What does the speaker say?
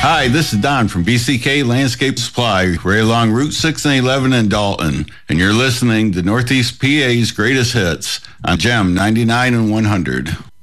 Hi, this is Don from BCK Landscape Supply, right along Route 6 and 11 in Dalton, and you're listening to Northeast PA's Greatest Hits on GEM 99 and 100.